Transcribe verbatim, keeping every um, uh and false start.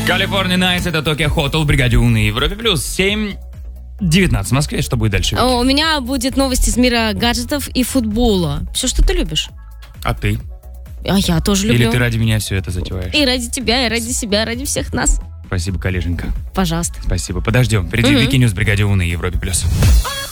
California Nights, это Tokyo Hotel в бригаде У на Европе плюс. семь девятнадцать в Москве. Что будет дальше? О, у меня будет новость из мира гаджетов и футбола. Все, что ты любишь. А ты? А я тоже люблю. Или ты ради меня все это затеваешь? И ради тебя, и ради себя, и ради всех нас. Спасибо, коллеженька. Пожалуйста. Спасибо. Подождем. Впереди Угу. Вики Ньюс в бригаде У на Европе плюс.